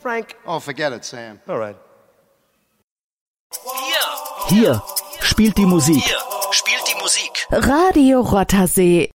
Frank? Oh, forget it, Sam. All right. Hier spielt die Musik. Hier spielt die Musik. Radio Rothersee.